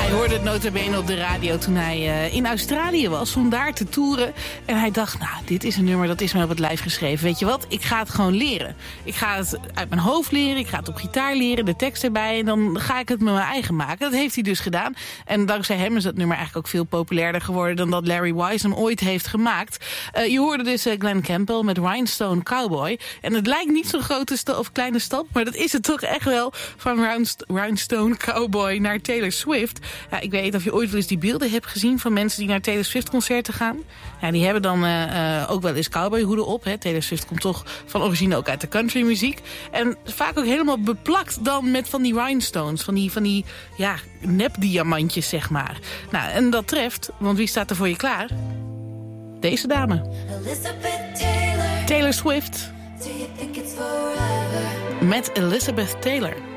Hij hoorde het nota bene op de radio toen hij in Australië was om daar te toeren. En hij dacht, nou, dit is een nummer dat is mij op het lijf geschreven. Weet je wat, ik ga het gewoon leren. Ik ga het uit mijn hoofd leren, ik ga het op gitaar leren, de tekst erbij. En dan ga ik het met mijn eigen maken. Dat heeft hij dus gedaan. En dankzij hem is dat nummer eigenlijk ook veel populairder geworden dan dat Larry Wise hem ooit heeft gemaakt. Je hoorde dus Glen Campbell met Rhinestone Cowboy. En het lijkt niet zo'n grote of kleine stap, maar dat is het toch echt wel, van Rhinestone Cowboy naar Taylor Swift. Ja, ik weet niet of je ooit wel eens die beelden hebt gezien van mensen die naar Taylor Swift concerten gaan. Ja, die hebben dan ook wel eens cowboyhoeden op. Hè. Taylor Swift komt toch van origine ook uit de countrymuziek. En vaak ook helemaal beplakt dan met van die rhinestones. Van die ja, nepdiamantjes, zeg maar. Nou, en dat treft, want wie staat er voor je klaar? Deze dame. Taylor Swift. Met Elizabeth Taylor.